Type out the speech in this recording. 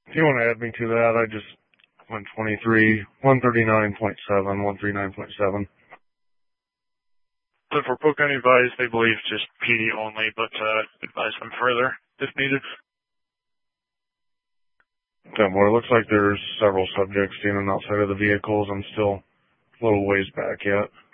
If you want to add me to that, I just went 23, 139.7, 139.7. So for Pokemon advice, they believe just PD only, but advise them further if needed. Yeah, well, it looks like there's several subjects in and outside of the vehicles. I'm still a little ways back yet.